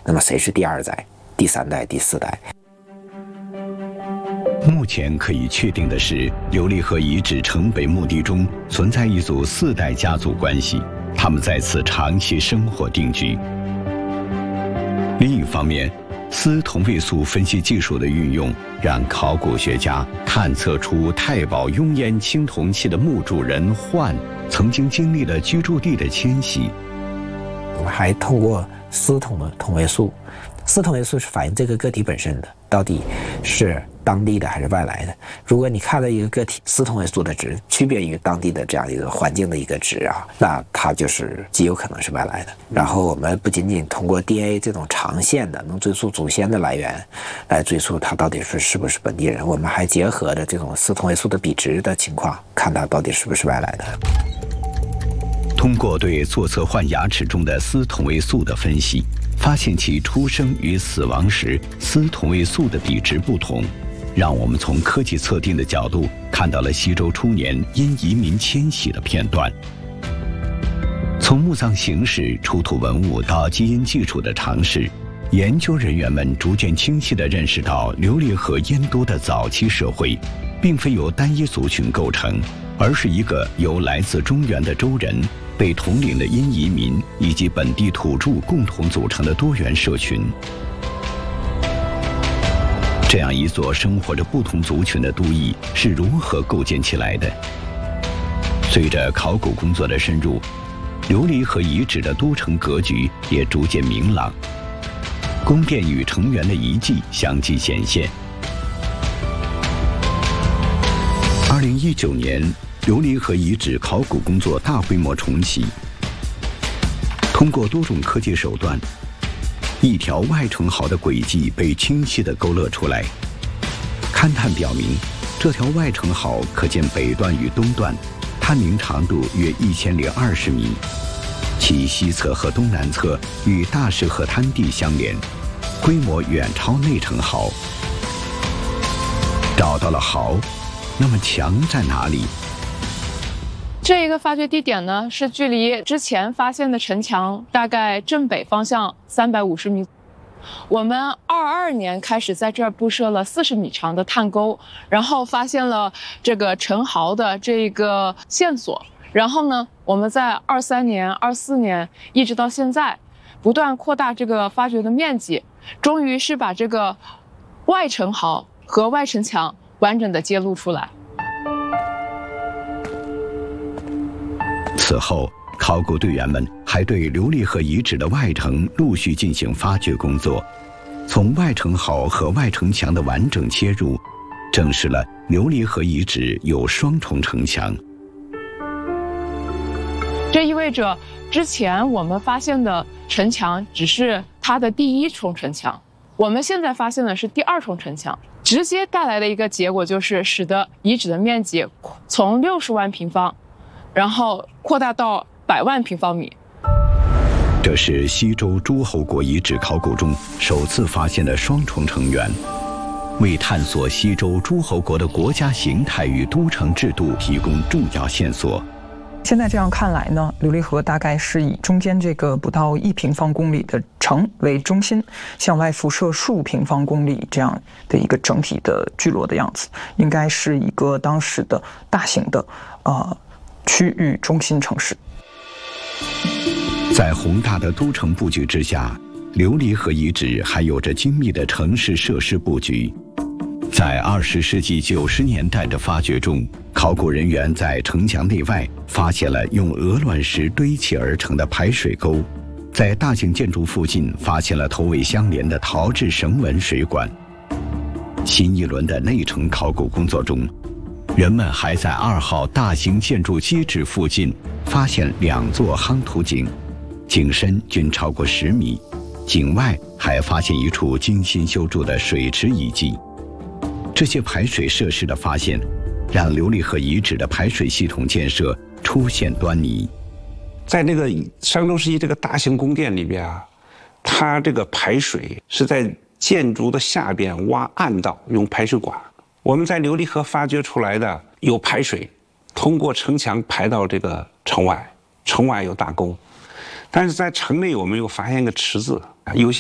那么谁是第2代、第3代、第4代？ 目前可以确定的是，琉璃河遗址城北墓地中存在一组4代家族关系，他们在此长期生活定居。另一方面，铯同位素分析技术的运用，让考古学家探测出太保雍烟青铜器的墓主人焕曾经经历了居住地的迁徙。 我们还通过铯同位素，铯同位素是反映这个个体本身的，到底是当地的还是外来的。如果你看到一个个体铯同位素的值区别于当地的这样一个环境的一个值啊，那它就是极有可能是外来的。然后我们不仅仅通过 DNA 这种长线的能追溯祖先的来源来追溯它到底是不是本地人，我们还结合着这种铯同位素的比值的情况，看它到底是不是外来的。 通过对左侧换牙齿中的铯同位素的分析，发现其出生与死亡时铯同位素的比值不同，让我们从科技测定的角度看到了西周初年因移民迁徙的片段。从墓葬形式、出土文物到基因技术的尝试，研究人员们逐渐清晰地认识到，琉璃河燕都的早期社会并非由单一族群构成，而是一个由来自中原的周人、被统领的因移民以及本地土著共同组成的多元社群。这样一座生活着不同族群的都邑是如何构建起来的？随着考古工作的深入，琉璃河遗址的都城格局也逐渐明朗，宫殿与城垣的遗迹相继显现。2019年，琉璃河遗址考古工作大规模重启，通过多种科技手段，一条外城壕的轨迹被清晰地勾勒出来。勘探表明，这条外城壕可见北段与东段，探明长度约1020米，其西侧和东南侧与大石河滩地相连，规模远超内城壕。找到了壕，那么墙在哪里？ 这一个发掘地点呢，是距离之前发现的城墙大概正北方向350米。我们22年开始在这儿布设了40米长的探沟，然后发现了这个城壕的这个线索。然后呢，我们在23年、24年一直到现在，不断扩大这个发掘的面积，终于是把这个外城壕和外城墙完整的揭露出来。 此后，考古队员们还对琉璃河遗址的外城陆续进行发掘工作，从外城壕和外城墙的完整切入，证实了琉璃河遗址有双重城墙。 这意味着，之前我们发现的城墙只是它的第1重城墙，我们现在发现的是第2重城墙，直接带来的一个结果就是使得遗址的面积从60万平方，然后扩大到100万平方米。 这是西周诸侯国遗址考古中首次发现的双重城垣，为探索西周诸侯国的国家形态与都城制度提供重要线索。 现在这样看来呢，琉璃河大概是以中间这个不到1平方公里的城为中心，向外辐射数平方公里这样的一个整体的聚落的样子，应该是一个当时的大型的区域中心城市。 在宏大的都城布局之下，琉璃河遗址还有着精密的城市设施布局。在20世纪90年代的发掘中，考古人员在城墙内外发现了用鹅卵石堆砌而成的排水沟，在大型建筑附近发现了头尾相连的陶制绳纹水管。新一轮的内城考古工作中，人们还在2号大型建筑基址附近发现2座夯土井，井深均超过10米，井外还发现一处精心修筑的水池遗迹。这些排水设施的发现，让琉璃河遗址的排水系统建设出现端倪。 在那个商周时期这个大型宫殿里边啊，它这个排水是在建筑的下边挖暗道，用排水管。我们在琉璃河发掘出来的有排水，通过城墙排到这个城外，城外有大沟。但是在城内我们又发现一个池子，有些